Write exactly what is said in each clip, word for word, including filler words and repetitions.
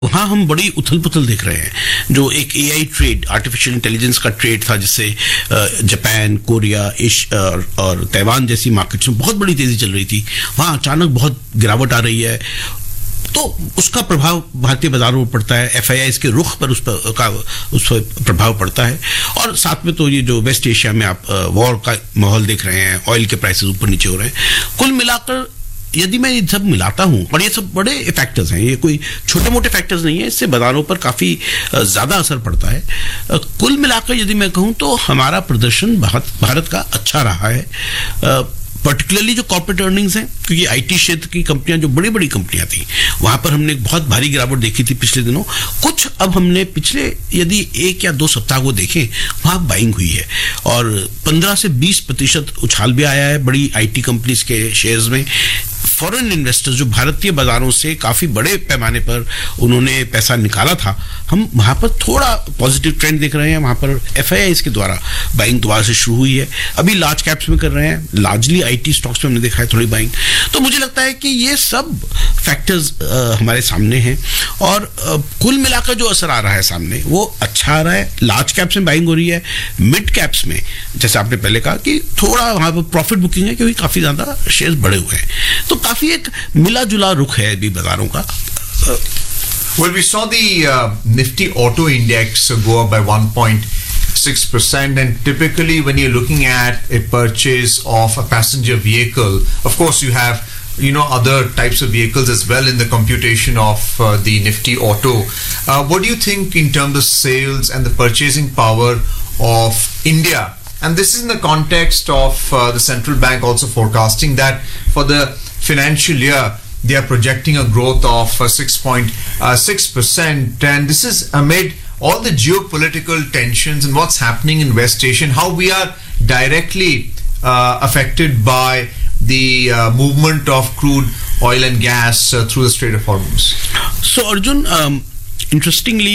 वहाँ हम बड़ी उथल पुथल देख रहे हैं। जो एक एआई ट्रेड, आर्टिफिशियल इंटेलिजेंस का ट्रेड था, जिससे जापान, कोरिया, एशिया और ताइवान जैसी मार्केट्स में बहुत बड़ी तेजी चल रही थी, वहाँ अचानक बहुत गिरावट आ रही है, तो उसका प्रभाव भारतीय बाजारों पर पड़ता है, एफआईआईज के रुख पर उस पर का उस पर प्रभाव पड़ता है। और साथ में तो ये जो वेस्ट एशिया में आप वॉर का माहौल देख रहे हैं, ऑयल के प्राइसेस ऊपर नीचे हो रहे हैं, कुल मिलाकर यदि मैं ये सब मिलाता हूँ, और ये सब बड़े फैक्टर्स हैं, ये कोई छोटे मोटे फैक्टर्स नहीं है, इससे बाजारों पर काफ़ी ज़्यादा असर पड़ता है। कुल मिलाकर यदि मैं कहूँ तो हमारा प्रदर्शन भारत भारत का अच्छा रहा है, पर्टिकुलरली जो कॉर्पोरेट अर्निंग्स हैं, क्योंकि आईटी क्षेत्र की कंपनियां, जो बड़ी बड़ी कंपनियां थी, वहां पर हमने एक बहुत भारी गिरावट देखी थी पिछले दिनों। कुछ अब हमने पिछले यदि एक या दो सप्ताह को देखें, वहां बाइंग हुई है और पंद्रह से बीस प्रतिशत उछाल भी आया है बड़ी आईटी कंपनीज के शेयर्स में। फॉरेन इन्वेस्टर्स जो भारतीय बाजारों से काफी बड़े पैमाने पर उन्होंने पैसा निकाला था, हम वहां पर थोड़ा पॉजिटिव ट्रेंड देख रहे हैं। वहां पर एफआईआई के द्वारा बाइंग दोबारा से शुरू हुई है। अभी लार्ज कैप्स में कर रहे हैं, लार्जली आईटी स्टॉक्स में हमने देखा है थोड़ी बाइंग। तो मुझे लगता है कि ये सब फैक्टर्स हमारे सामने हैं और आ, कुल मिलाकर जो असर आ रहा है सामने, वो अच्छा आ रहा है। लार्ज कैप्स में बाइंग हो रही है, मिड कैप्स में जैसे आपने पहले कहा कि थोड़ा वहां पर प्रॉफिट बुकिंग है, क्योंकि काफी ज्यादा शेयर बढ़े हुए हैं, तो काफी एक मिला जुला रुख है अभी बाजारों का। Well, we saw the uh, Nifty Auto Index go up by one point six percent, and typically when you're looking at a purchase of a passenger vehicle, of course you have you know other types of vehicles as well in the computation of uh, the Nifty Auto. Uh, what do you think in terms of sales and the purchasing power of India? And this is in the context of uh, the central bank also forecasting that for the financial year they are projecting a growth of uh, six point six percent, and this is amid all the geopolitical tensions and what's happening in West Asia and how we are directly uh, affected by the uh, movement of crude oil and gas uh, through the Strait of Hormuz. So Arjun, um, interestingly,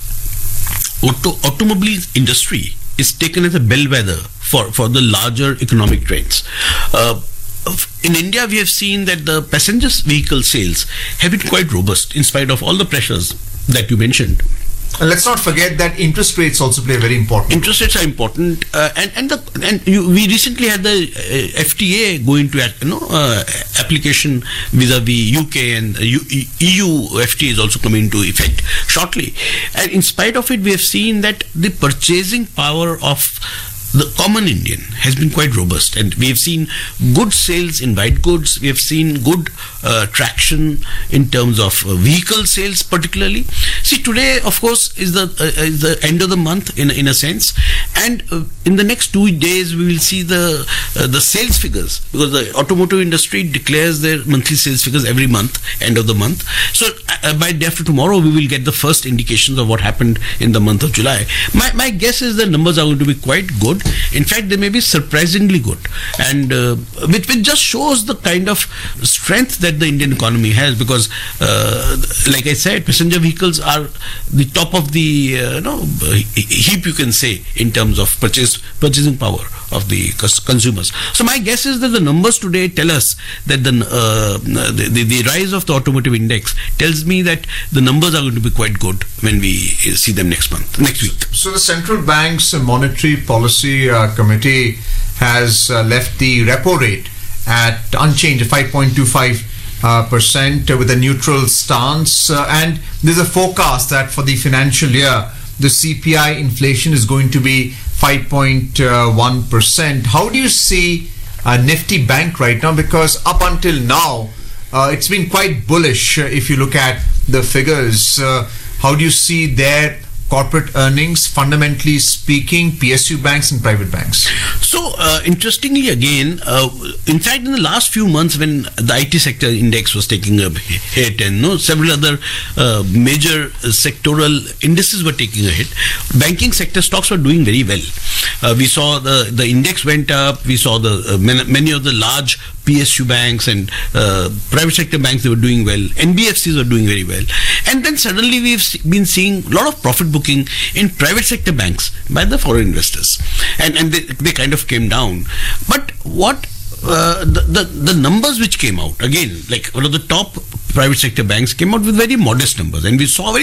auto automobile industry is taken as a bellwether for, for the larger economic trends. Uh, in India, we have seen that the passenger vehicle sales have been quite robust in spite of all the pressures that you mentioned. And let's not forget that interest rates also play a very important role. Interest rates are important, uh, and and the and you, we recently had the uh, F T A go into you know uh, application vis-a-vis U K, and uh, E U F T A is also coming into effect shortly. And in spite of it, we have seen that the purchasing power of the common Indian has been quite robust, and we have seen good sales in white goods. We have seen good uh, traction in terms of uh, vehicle sales, particularly. See, today, of course, is the uh, is the end of the month in in a sense, and uh, in the next two days we will see the uh, the sales figures, because the automotive industry declares their monthly sales figures every month, end of the month. So uh, by day after tomorrow, we will get the first indications of what happened in the month of July. My my guess is the numbers are going to be quite good. In fact, they may be surprisingly good, and uh, which, which just shows the kind of strength that the Indian economy has, because uh, like I said, passenger vehicles are the top of the uh, you know heap, you can say, in terms of purchase purchasing power of the consumers. So my guess is that the numbers today tell us that the, uh, the, the the rise of the automotive index tells me that the numbers are going to be quite good when we see them next month, next week. So the central bank's monetary policy uh, committee has uh, left the repo rate at unchanged five point two five uh, percent with a neutral stance, uh, and there's a forecast that for the financial year the C P I inflation is going to be five point one percent. How do you see uh, Nifty Bank right now? Because up until now, uh, it's been quite bullish uh, if you look at the figures. Uh, how do you see their corporate earnings, fundamentally speaking, P S U banks and private banks? So, uh, interestingly again, uh, in fact, in the last few months when the I T sector index was taking a hit, and no, several other uh, major sectoral indices were taking a hit, banking sector stocks were doing very well. Uh, we saw the, the index went up, we saw the uh, many, many of the large P S U banks and uh, private sector banks, they were doing well. N B F Cs were doing very well. And then suddenly we've been seeing a lot of profit booking in private sector banks by the foreign investors. And, and they, they kind of came down. But what uh, the, the, the numbers which came out, again, like one of the top private sector banks came out with very modest numbers. And we saw very